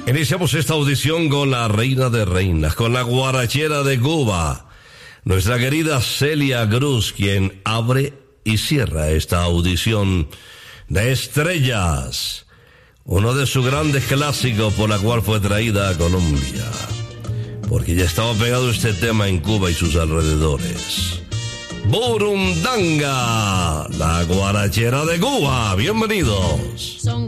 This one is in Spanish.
Iniciamos esta audición con la reina de reinas, con la guarachera de Cuba, nuestra querida Celia Cruz, quien abre y cierra esta audición de Estrellas, uno de sus grandes clásicos por la cual fue traída a Colombia, porque ya estaba pegado este tema en Cuba y sus alrededores. Burundanga, la guarachera de Cuba. Bienvenidos.